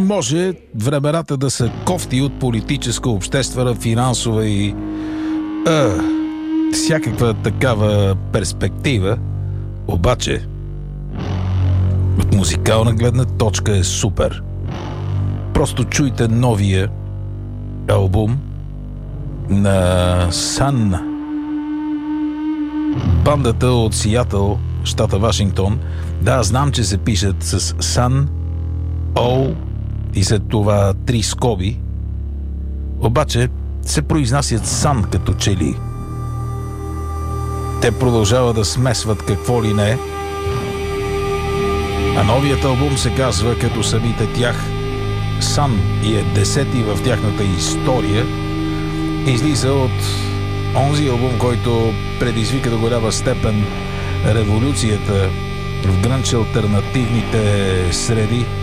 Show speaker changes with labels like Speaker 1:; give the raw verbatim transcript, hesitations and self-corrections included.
Speaker 1: Може времената да са кофти от политическа, обществена, финансова и а, всякаква такава перспектива, обаче от музикална гледна точка е супер. Просто чуйте новия албум на Sun. Бандата от Сиатъл, щата Вашингтон. Да, знам, че се пишат с Sun, O и след това три скоби. Обаче се произнасят Sun като че ли. Те продължават да смесват какво ли не. А новият албум се казва като самите тях Sun и е десети в тяхната история. Излиза от онзи албум, който предизвика до голяма степен революцията в грънч алтернативните среди.